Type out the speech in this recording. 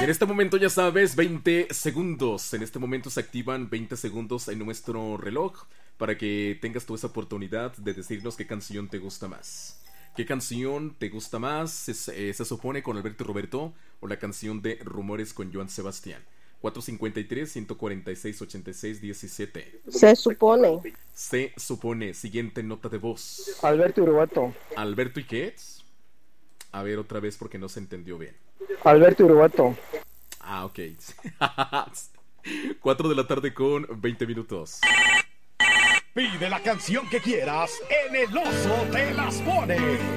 en este momento ya sabes, 20 segundos. En este momento se activan 20 segundos en nuestro reloj para que tengas tú esa oportunidad de decirnos qué canción te gusta más. ¿Qué canción te gusta más? Se supone con Alberto y Roberto o la canción de Rumores con Joan Sebastián. 453-146-86-17. Se supone. Se supone. Siguiente nota de voz. Alberto y Roberto. ¿Alberto y qué? A ver otra vez porque no se entendió bien. Alberto y Roberto. Ah, ok. 4 de la tarde con 20 minutos. Pide la canción que quieras en El Oso te las pone.